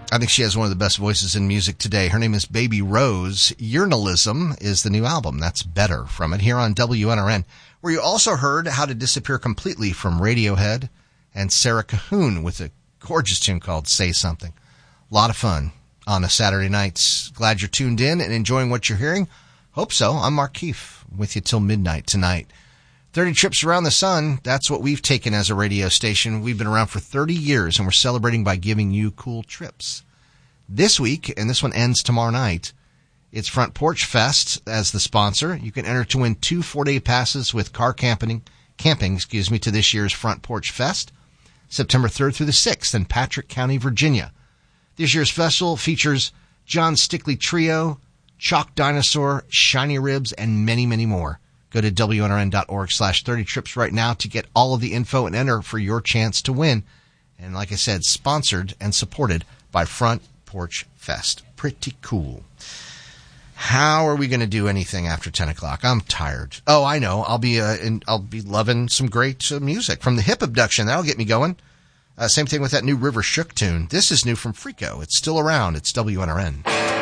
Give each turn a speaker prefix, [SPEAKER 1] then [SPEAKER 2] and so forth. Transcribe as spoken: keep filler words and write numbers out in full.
[SPEAKER 1] I think she has one of the best voices in music today. Her name is Baby Rose. Yearnalism is the new album. That's Better from it here on W N R N, where you also heard How to Disappear Completely from Radiohead and Sarah Cahoon with a gorgeous tune called Say Something. A lot of fun on a Saturday night. Glad you're tuned in and enjoying what you're hearing. Hope so. I'm Mark Keefe with you till midnight tonight. thirty trips around the sun, that's what we've taken as a radio station. We've been around for thirty years, and we're celebrating by giving you cool trips. This week, and this one ends tomorrow night, it's Front Porch Fest as the sponsor. You can enter to win two four-day passes with car camping, camping, excuse me, to this year's Front Porch Fest, September third through the sixth in Patrick County, Virginia. This year's festival features John Stickley Trio, Chalk Dinosaur, Shiny Ribs, and many, many more. Go to W N R N dot org slash thirty trips right now to get all of the info and enter for your chance to win. And like I said, sponsored and supported by Front Porch Fest. Pretty cool. How are we going to do anything after ten o'clock? I'm tired. Oh, I know. I'll be uh, in, I'll be loving some great uh, music from the Hip Abduction. That'll get me going. Uh, same thing with that new River Shook tune. This is new from Freako. It's still around. It's W N R N.